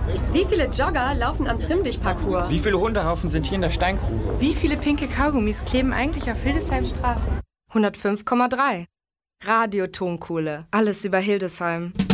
Wie viele Jogger laufen am Trimm-Dich-Parcours? Wie viele Hundehaufen sind hier in der Steingrube? Wie viele pinke Kaugummis kleben eigentlich auf Hildesheim Straße? 105,3. Radio Tonkohle. Alles über Hildesheim.